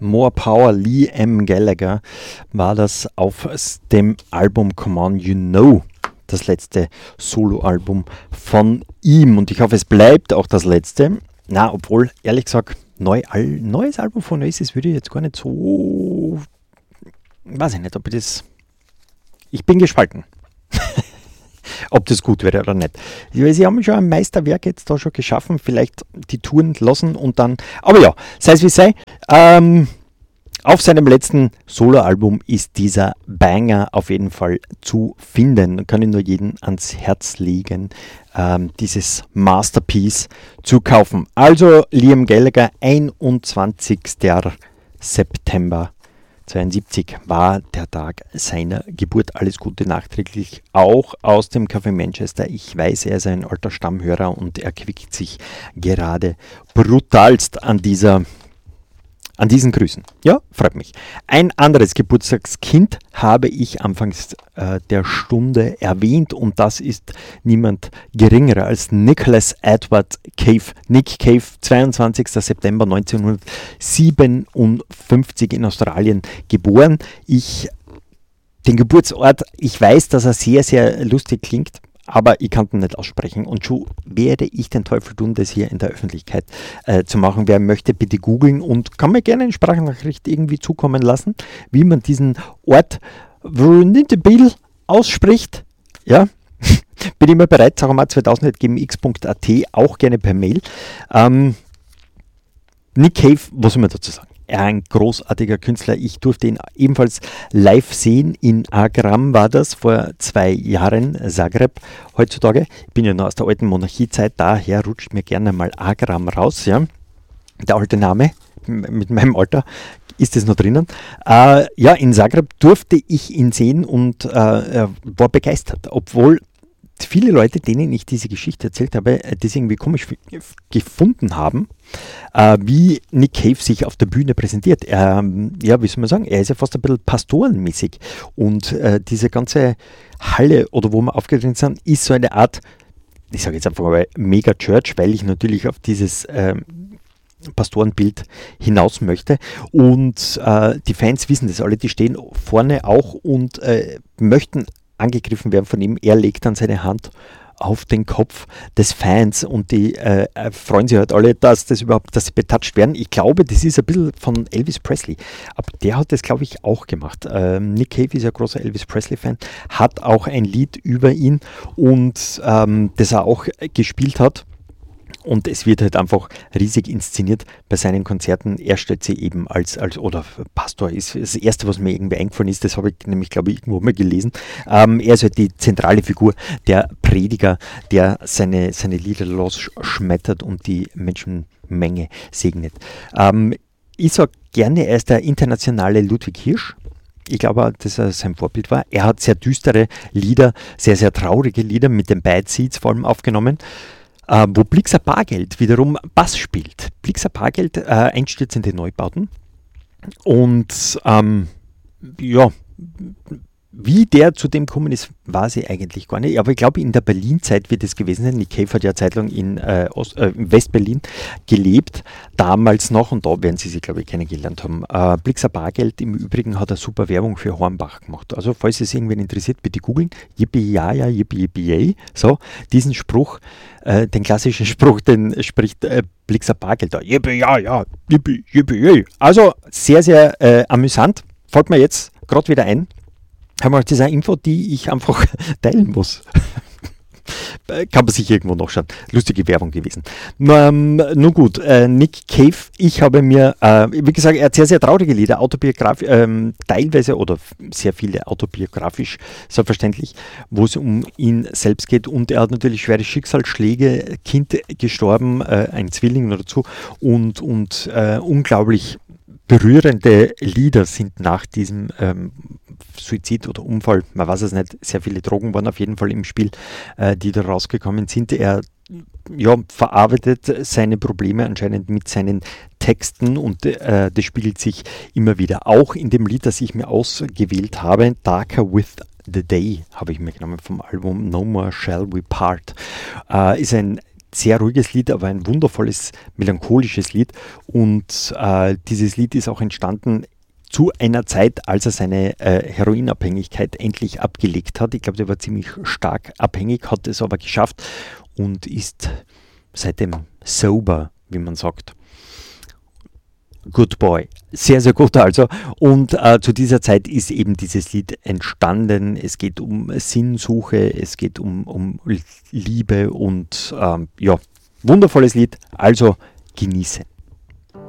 More Power, Liam Gallagher war das auf dem Album Come On You Know, das letzte Soloalbum von ihm. Und ich hoffe, es bleibt auch das letzte. Na, obwohl, ehrlich gesagt, neues Album von Oasis würde ich jetzt gar nicht so... Weiß ich nicht, ob ich das... Ich bin gespalten. Ob das gut wäre oder nicht. Sie haben schon ein Meisterwerk jetzt da schon geschaffen, vielleicht die Touren lassen und dann... Aber ja, sei es wie sei. Auf seinem letzten Soloalbum ist dieser Banger auf jeden Fall zu finden. Kann ich nur jedem ans Herz legen, dieses Masterpiece zu kaufen. Also Liam Gallagher, 21. September 72 war der Tag seiner Geburt. Alles Gute nachträglich, auch aus dem Café Manchester. Ich weiß, er ist ein alter Stammhörer und er quickt sich gerade brutalst an diesen Grüßen. Ja, freut mich. Ein anderes Geburtstagskind habe ich anfangs der Stunde erwähnt und das ist niemand geringerer als Nicholas Edward Cave. Nick Cave, 22. September 1957 in Australien geboren. Den Geburtsort, ich weiß, dass er sehr, sehr lustig klingt, aber ich kann ihn nicht aussprechen und schon werde ich den Teufel tun, das hier in der Öffentlichkeit zu machen. Wer möchte, bitte googeln und kann mir gerne eine Sprachnachricht irgendwie zukommen lassen, wie man diesen Ort Vernitabil ausspricht. Ja, bin immer bereit, saromat2000.gmx.at, auch gerne per Mail. Nick Cave, was soll man dazu sagen? Ein großartiger Künstler. Ich durfte ihn ebenfalls live sehen. In Agram war das vor 2 Jahren, Zagreb heutzutage. Ich bin ja noch aus der alten Monarchiezeit, daher rutscht mir gerne mal Agram raus. Ja. Der alte Name, mit meinem Alter ist es noch drinnen. Ja, in Zagreb durfte ich ihn sehen und war begeistert, obwohl viele Leute, denen ich diese Geschichte erzählt habe, das irgendwie komisch gefunden haben, wie Nick Cave sich auf der Bühne präsentiert. Ja, wie soll man sagen, er ist ja fast ein bisschen pastorenmäßig und diese ganze Halle, oder wo wir aufgetreten sind, ist so eine Art, ich sage jetzt einfach mal Mega Church, weil ich natürlich auf dieses Pastorenbild hinaus möchte und die Fans wissen das alle, die stehen vorne auch und möchten angegriffen werden von ihm. Er legt dann seine Hand auf den Kopf des Fans und die freuen sich halt alle, dass sie betatscht werden. Ich glaube, das ist ein bisschen von Elvis Presley. Aber der hat das, glaube ich, auch gemacht. Nick Cave ist ja großer Elvis Presley-Fan, hat auch ein Lied über ihn und das er auch gespielt hat. Und es wird halt einfach riesig inszeniert bei seinen Konzerten. Er stellt sie eben oder Pastor ist das Erste, was mir irgendwie eingefallen ist. Das habe ich nämlich, glaube ich, irgendwo mal gelesen. Er ist halt die zentrale Figur, der Prediger, der seine Lieder losschmettert und die Menschenmenge segnet. Ich sage gerne, er ist der internationale Ludwig Hirsch. Ich glaube, dass er sein Vorbild war. Er hat sehr düstere Lieder, sehr, sehr traurige Lieder mit den Bad Seeds vor allem aufgenommen. Wo Blixa Bargeld wiederum Bass spielt. Blixa Bargeld, einstürzende Neubauten. Und ja, wie der zu dem gekommen ist, weiß ich eigentlich gar nicht. Aber ich glaube, in der Berlin-Zeit wird es gewesen sein. Nick Cave hat ja zeitlang in West-Berlin gelebt, damals noch, und da werden sie sich, glaube ich, kennengelernt haben. Blixa Bargeld im Übrigen hat eine super Werbung für Hornbach gemacht. Also, falls es irgendwen interessiert, bitte googeln. Yippie, ja, ja, yippie, yippie, yay. So, diesen Spruch, den klassischen Spruch, den spricht Blixa Bargeld da. Yippie, ja, ja, yippie, yippie, yay. Also, sehr, sehr amüsant. Fällt mir jetzt gerade wieder ein. Das ist eine Info, die ich einfach teilen muss. Kann man sich irgendwo noch schauen. Lustige Werbung gewesen. Nun gut, Nick Cave, ich habe mir, wie gesagt, er hat sehr, sehr traurige Lieder, autobiografisch, teilweise oder sehr viele autobiografisch, selbstverständlich, wo es um ihn selbst geht. Und er hat natürlich schwere Schicksalsschläge, Kind gestorben, ein Zwilling oder so und unglaublich berührende Lieder sind nach diesem Suizid oder Unfall, man weiß es nicht, sehr viele Drogen waren auf jeden Fall im Spiel, die da rausgekommen sind. Er verarbeitet seine Probleme anscheinend mit seinen Texten und das spiegelt sich immer wieder. Auch in dem Lied, das ich mir ausgewählt habe, Darker with the Day, habe ich mir genommen vom Album No More Shall We Part, ist ein sehr ruhiges Lied, aber ein wundervolles, melancholisches Lied. Und dieses Lied ist auch entstanden zu einer Zeit, als er seine Heroinabhängigkeit endlich abgelegt hat. Ich glaube, der war ziemlich stark abhängig, hat es aber geschafft und ist seitdem sober, wie man sagt. Good Boy. Sehr, sehr gut also. Und zu dieser Zeit ist eben dieses Lied entstanden. Es geht um Sinnsuche, es geht um Liebe und ja, wundervolles Lied. Also genießen.